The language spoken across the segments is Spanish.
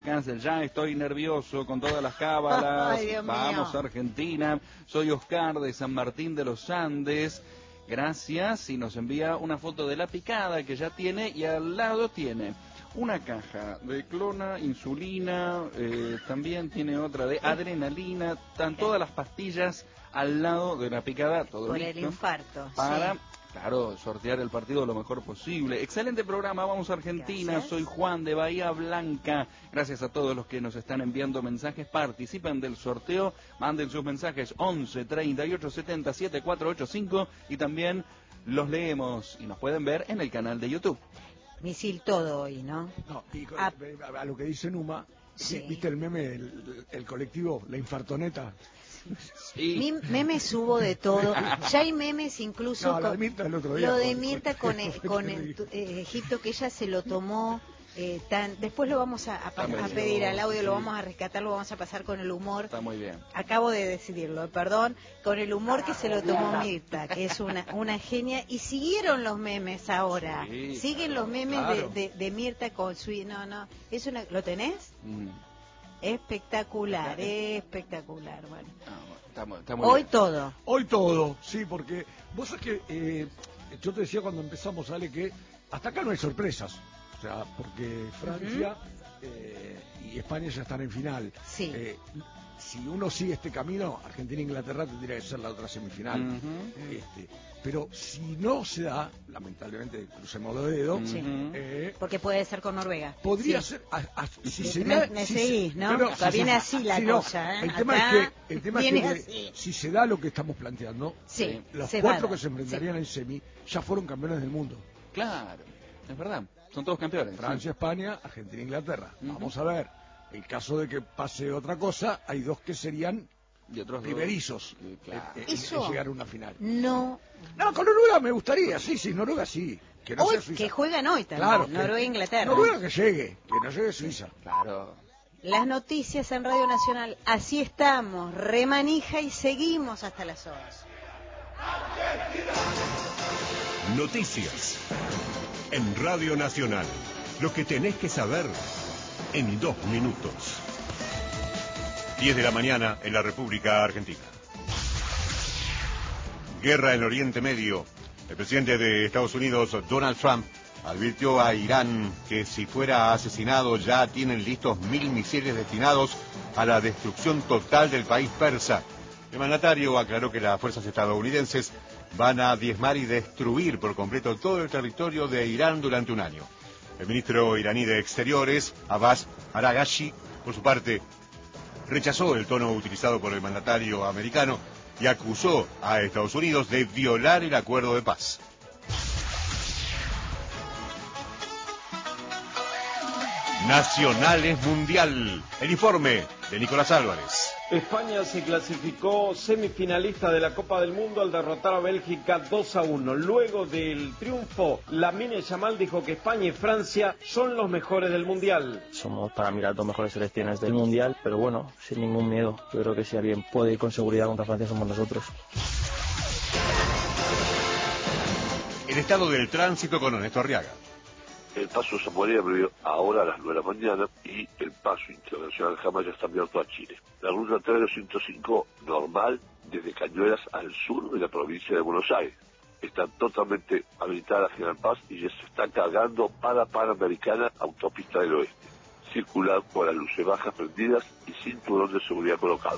Cancel, ya estoy nervioso con todas las cábalas. Ay, Dios Vamos mío. Argentina, soy Oscar de San Martín de los Andes. Gracias, y nos envía una foto de la picada que ya tiene, y al lado tiene una caja de clona, insulina, también tiene otra de adrenalina, están todas las pastillas al lado de la picada, todo Por listo el infarto, para, sí. claro, sortear el partido lo mejor posible. Excelente programa, vamos a Argentina. Gracias. Soy Juan de Bahía Blanca. Gracias a todos los que nos están enviando mensajes. Participen del sorteo, manden sus mensajes 11 38 70 7485 y también los leemos y nos pueden ver en el canal de YouTube. Misil todo hoy, ¿no? No, y Ah. a lo que dice Numa, Sí. ¿viste el meme, el colectivo, la infartoneta? Sí. Memes hubo de todo. Ya hay memes incluso No, la de Mirta el otro día. lo de Mirta con Egipto, que ella se lo tomó después lo vamos a pedir al audio, sí. Lo vamos a rescatar, lo vamos a pasar con el humor. Está muy bien. Acabo de decidirlo, perdón, con el humor que se lo tomó Mirta, que es una genia, y siguieron los memes ahora. Sí, Siguen claro, los memes claro. de Mirta con su... No, es una... ¿Lo tenés? Espectacular, espectacular. Bueno, Está muy hoy bien. todo. Hoy todo, sí, porque vos sabés que yo te decía cuando empezamos, Ale, que hasta acá no hay sorpresas. O sea, porque Francia y España ya están en final. Sí. Si uno sigue este camino, Argentina e Inglaterra tendría que ser la otra semifinal. Pero si no se da, lamentablemente, crucemos los dedos, Sí. Porque puede ser con Noruega. podría Sí. ser, si se da, Me si seguís, se- ¿no? pero Acá viene así la no, cosa, ¿eh? El tema Acá es que viene así. si se da lo que estamos planteando, Sí, los se va a cuatro dar, que se enfrentarían en semi ya fueron campeones del mundo. Claro, es verdad. Son todos campeones. Francia, España, Argentina, Inglaterra. Ujú. Vamos a ver. En caso de que pase otra cosa, hay dos que serían Y otros dos. primerizos Claro. Eso. en llegar a una final. No. No, con Noruega me gustaría, sí, Noruega sí. Que no Hoy, sea Suiza. que juegan hoy también, Claro, Noruega e Inglaterra. Noruega que no llegue Suiza. Claro. Las noticias en Radio Nacional, así estamos, remanija y seguimos hasta las 11. Noticias en Radio Nacional. Lo que tenés que saber en 2 minutos. 10 de la mañana en la República Argentina. Guerra en Oriente Medio. El presidente de Estados Unidos, Donald Trump, advirtió a Irán que si fuera asesinado ya tienen listos 1000 misiles destinados a la destrucción total del país persa. El mandatario aclaró que las fuerzas estadounidenses van a diezmar y destruir por completo todo el territorio de Irán durante un año. El ministro iraní de Exteriores, Abbas Araghchi, por su parte, rechazó el tono utilizado por el mandatario americano y acusó a Estados Unidos de violar el acuerdo de paz. Nacionales Mundial. El informe de Nicolás Álvarez. España se clasificó semifinalista de la Copa del Mundo al derrotar a Bélgica 2-1. Luego del triunfo, Lamine Yamal dijo que España y Francia son los mejores del Mundial. Somos para mí las dos mejores selecciones del Mundial, pero bueno, sin ningún miedo. Yo creo que si alguien puede ir con seguridad contra Francia somos nosotros. El estado del tránsito con Ernesto Arriaga. El paso Zamoré abrió ahora a las 9 de la mañana y el paso internacional Jamás ya está abierto a Chile. La ruta 3205 normal desde Cañuelas al sur de la provincia de Buenos Aires. Está totalmente habilitada General Paz y ya se está cargando para Panamericana, autopista del oeste. Circular con las luces bajas prendidas y cinturón de seguridad colocado.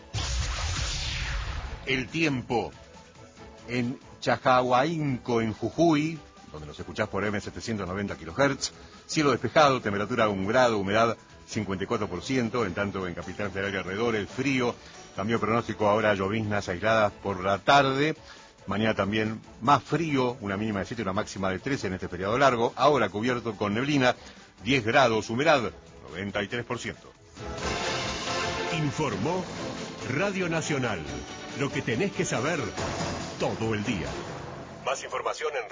El tiempo en Chajahuainco, en Jujuy, donde nos escuchás por M790 kHz, cielo despejado, temperatura 1 grado, humedad 54%, en tanto en Capital Federal y alrededores, frío, cambio de pronóstico, ahora lloviznas aisladas por la tarde, mañana también más frío, una mínima de 7 y una máxima de 13 en este feriado largo, ahora cubierto con neblina, 10 grados, humedad 93%. Informó Radio Nacional, lo que tenés que saber todo el día. Más información en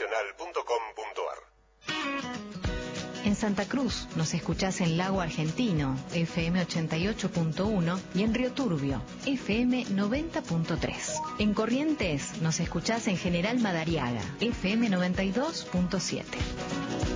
radionacional.com.ar. En Santa Cruz nos escuchás en Lago Argentino, FM 88.1 y en Río Turbio, FM 90.3. En Corrientes nos escuchás en General Madariaga, FM 92.7.